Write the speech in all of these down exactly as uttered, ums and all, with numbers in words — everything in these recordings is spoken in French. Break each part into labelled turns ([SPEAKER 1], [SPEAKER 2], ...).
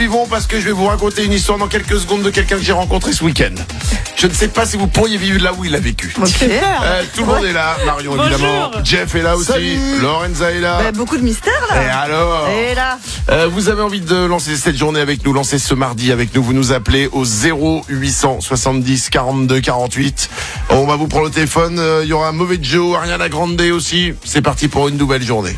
[SPEAKER 1] Vivons parce que je vais vous raconter une histoire dans quelques secondes de quelqu'un que j'ai rencontré ce week-end. Je ne sais pas si vous pourriez vivre là où il a vécu.
[SPEAKER 2] Okay.
[SPEAKER 1] Euh, tout le monde est là, Marion évidemment. Jeff est là aussi,
[SPEAKER 2] Salut.
[SPEAKER 1] Lorenza est là.
[SPEAKER 2] Bah, beaucoup de mystères là.
[SPEAKER 1] Et alors
[SPEAKER 2] Et là
[SPEAKER 1] euh, vous avez envie de lancer cette journée avec nous, lancer ce mardi avec nous, vous nous appelez au zéro huit cent soixante-dix quarante-deux quarante-huit. On va vous prendre le téléphone, il euh, y aura un mauvais Joe, Ariana Grande aussi. C'est parti pour une nouvelle journée.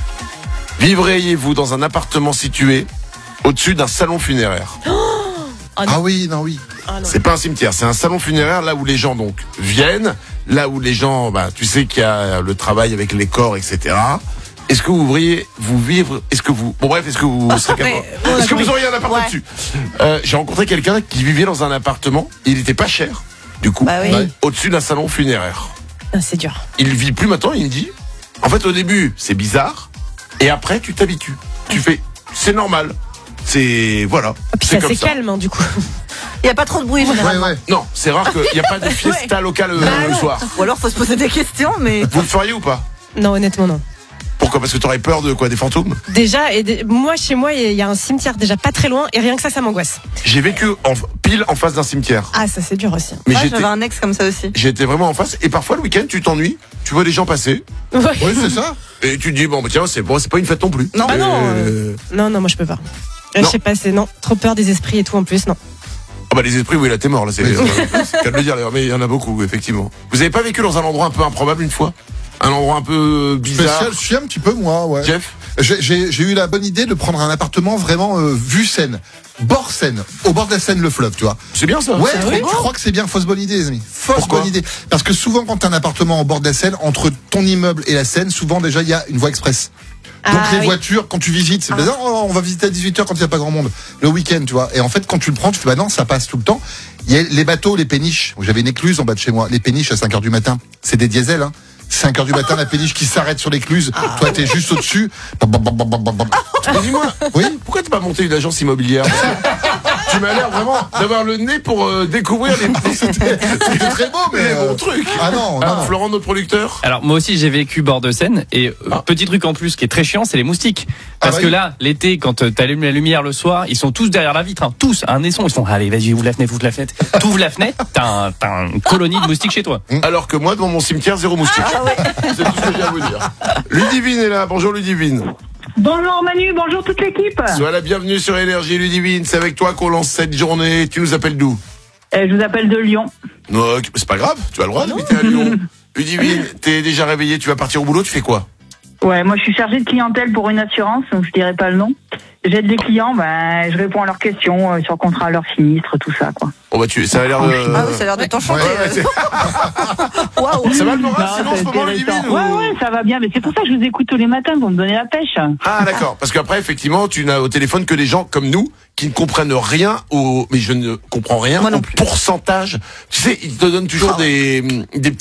[SPEAKER 1] Vivriez-vous dans un appartement situé au-dessus d'un salon funéraire?
[SPEAKER 3] Oh,
[SPEAKER 4] Ah, ah oui, non, oui.
[SPEAKER 3] Ah non.
[SPEAKER 1] C'est pas un cimetière, c'est un salon funéraire là où les gens donc viennent, là où les gens, bah, tu sais qu'il y a le travail avec les corps, et cetera. Est-ce que vous voudriez vous vivre? Est-ce que vous, bon bref, est-ce que vous serez capable?
[SPEAKER 3] Ouais,
[SPEAKER 1] Est-ce que
[SPEAKER 3] oui.
[SPEAKER 1] vous auriez un appart
[SPEAKER 2] Ouais.
[SPEAKER 1] dessus? euh, J'ai rencontré quelqu'un qui vivait dans un appartement. Il était pas cher, du coup,
[SPEAKER 2] Bah oui.
[SPEAKER 1] ouais, au-dessus d'un salon funéraire.
[SPEAKER 3] Ah, c'est dur.
[SPEAKER 1] Il vit plus maintenant. Il me dit, en fait, au début, c'est bizarre, et après, tu t'habitues. Tu fais, c'est normal. C'est voilà.
[SPEAKER 3] Ah, puis
[SPEAKER 1] c'est
[SPEAKER 3] c'est
[SPEAKER 1] comme
[SPEAKER 3] assez
[SPEAKER 1] ça.
[SPEAKER 3] calme, hein, du coup.
[SPEAKER 2] Il n'y a pas trop de bruit
[SPEAKER 4] Ouais,
[SPEAKER 2] généralement.
[SPEAKER 4] ouais.
[SPEAKER 1] Non, c'est rare qu'il n'y a pas de fiesta
[SPEAKER 3] Ouais.
[SPEAKER 1] locale euh,
[SPEAKER 3] Bah
[SPEAKER 1] le
[SPEAKER 3] non.
[SPEAKER 1] soir.
[SPEAKER 2] Ou alors faut se poser des questions, mais
[SPEAKER 1] Vous le feriez ou pas?
[SPEAKER 3] Non, honnêtement, non.
[SPEAKER 1] Pourquoi? Parce que t'aurais peur de quoi? Des fantômes?
[SPEAKER 3] Déjà, et des- moi, chez moi, il y a un cimetière déjà pas très loin, et rien que ça, ça m'angoisse.
[SPEAKER 1] J'ai vécu en, pile en face d'un cimetière.
[SPEAKER 3] Ah, ça, c'est dur aussi.
[SPEAKER 1] Mais
[SPEAKER 2] ah,
[SPEAKER 1] j'étais,
[SPEAKER 2] j'avais un ex comme ça aussi.
[SPEAKER 1] j'étais vraiment en face. Et parfois, le week-end, tu t'ennuies. Tu vois les gens passer.
[SPEAKER 3] Ouais.
[SPEAKER 4] Oui, c'est ça.
[SPEAKER 1] Et tu te dis, bon, bah, tiens, c'est bon, c'est pas une fête non plus.
[SPEAKER 2] Non.
[SPEAKER 3] Ah non,
[SPEAKER 1] Euh,
[SPEAKER 3] Non, non, moi, je peux pas. Euh, Je
[SPEAKER 1] Non.
[SPEAKER 3] sais pas, c'est non. Trop peur des esprits et tout en plus, non.
[SPEAKER 1] Ah bah, les esprits, oui, là, t'es mort, là, c'est,
[SPEAKER 4] Oui.
[SPEAKER 1] euh, c'est qu'à le dire, d'ailleurs, mais il y en a beaucoup, effectivement. Vous avez pas vécu dans un endroit un peu improbable une fois? Un endroit un peu bizarre?
[SPEAKER 4] Spécial, je suis un petit peu moi, ouais.
[SPEAKER 1] Jeff?
[SPEAKER 4] J'ai, j'ai, j'ai eu la bonne idée de prendre un appartement vraiment euh, vue Seine, bord Seine, au bord de la Seine, le fleuve, tu vois.
[SPEAKER 1] C'est bien ça.
[SPEAKER 4] Ouais,
[SPEAKER 1] C'est
[SPEAKER 4] je
[SPEAKER 1] vrai.
[SPEAKER 4] crois que c'est bien, fausse bonne idée, les amis. Fausse
[SPEAKER 1] Pourquoi
[SPEAKER 4] bonne idée. Parce que souvent, quand t'as un appartement au bord de la Seine, entre ton immeuble et la Seine, souvent déjà il y a une voie express. Donc
[SPEAKER 3] Ah,
[SPEAKER 4] les
[SPEAKER 3] oui.
[SPEAKER 4] voitures, quand tu visites, c'est
[SPEAKER 3] Ah.
[SPEAKER 4] bizarre, oh, on va visiter à dix-huit heures quand il n'y a pas grand monde, le week-end, tu vois. Et en fait, quand tu le prends, tu fais, bah non, ça passe tout le temps. Il y a les bateaux, les péniches. J'avais une écluse en bas de chez moi. Les péniches à cinq heures du matin, c'est des diesels, hein. cinq heures du matin, la péniche qui s'arrête sur l'écluse. Toi, t'es juste au-dessus. Bam, bam, bam, bam, bam, bam.
[SPEAKER 1] Mais dis-moi,
[SPEAKER 4] Oui.
[SPEAKER 1] pourquoi t'as pas monté une agence immobilière? Parce que tu m'as l'air vraiment d'avoir le nez pour euh, découvrir les. C'était c'était très beau, mais
[SPEAKER 4] Euh,
[SPEAKER 1] bon truc.
[SPEAKER 4] Ah non, non,
[SPEAKER 1] Ah,
[SPEAKER 4] non.
[SPEAKER 1] Florent, notre producteur.
[SPEAKER 5] Alors moi aussi j'ai vécu bord de Seine et euh,
[SPEAKER 1] Ah.
[SPEAKER 5] petit truc en plus qui est très chiant, c'est les moustiques. Parce
[SPEAKER 4] Ah bah
[SPEAKER 5] que
[SPEAKER 4] oui.
[SPEAKER 5] là, l'été, quand euh, t'allumes la lumière le soir, ils sont tous derrière la vitre, hein, tous, un naisson, ils font allez vas-y ouvre la fenêtre, ouvre la fenêtre, t'ouvres la fenêtre, t'as, un, t'as une colonie de moustiques chez toi.
[SPEAKER 1] Alors que moi, devant mon cimetière, zéro moustique.
[SPEAKER 2] Ah ouais.
[SPEAKER 1] C'est tout ce que j'ai à vous dire. Ludivine est là. Bonjour Ludivine.
[SPEAKER 6] Bonjour Manu, bonjour toute l'équipe.
[SPEAKER 1] Sois la bienvenue sur Énergie Ludivine. C'est avec toi qu'on lance cette journée. Tu nous appelles d'où?
[SPEAKER 6] Euh, je vous appelle de Lyon.
[SPEAKER 1] Non, c'est pas grave. Tu as le droit d'habiter à Lyon. Ludivine, t'es déjà réveillée. Tu vas partir au boulot. Tu fais quoi?
[SPEAKER 6] Ouais, moi je suis chargée de clientèle pour une assurance, donc je dirais pas le nom. J'aide les clients, ben je réponds à leurs questions euh, sur contrat, leurs sinistres, tout ça quoi.
[SPEAKER 1] Oh bah tu, ça a l'air de.
[SPEAKER 2] Ah oui, ça a l'air de t'enchanter.
[SPEAKER 1] Ouais, ouais, c'est-
[SPEAKER 2] Waouh.
[SPEAKER 1] ça va le moral
[SPEAKER 6] Non,
[SPEAKER 1] sinon en ce
[SPEAKER 6] c'est
[SPEAKER 1] moment
[SPEAKER 6] intéressant.
[SPEAKER 1] Ludivine ou-
[SPEAKER 6] Ouais, ouais, ça va bien, mais c'est pour ça que je vous écoute tous les matins pour me donner la pêche.
[SPEAKER 1] Ah d'accord, parce qu'après effectivement tu n'as au téléphone que des gens comme nous qui ne comprennent rien au, mais je ne comprends rien
[SPEAKER 2] Moi non
[SPEAKER 1] au
[SPEAKER 2] plus.
[SPEAKER 1] pourcentage. Tu sais, ils te donnent toujours
[SPEAKER 2] Ah ouais.
[SPEAKER 1] des des